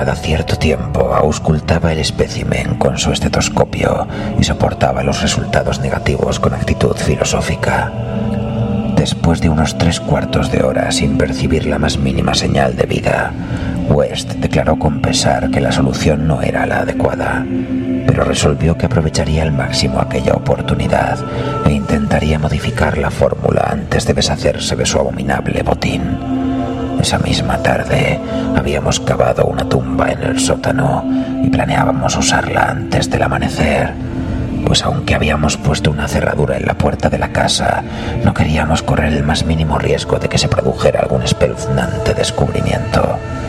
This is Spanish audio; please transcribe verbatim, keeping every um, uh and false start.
Cada cierto tiempo auscultaba el espécimen con su estetoscopio y soportaba los resultados negativos con actitud filosófica. Después de unos tres cuartos de hora sin percibir la más mínima señal de vida, West declaró con pesar que la solución no era la adecuada, pero resolvió que aprovecharía al máximo aquella oportunidad e intentaría modificar la fórmula antes de deshacerse de su abominable botín. Esa misma tarde habíamos cavado una tumba en el sótano y planeábamos usarla antes del amanecer, pues aunque habíamos puesto una cerradura en la puerta de la casa, no queríamos correr el más mínimo riesgo de que se produjera algún espeluznante descubrimiento.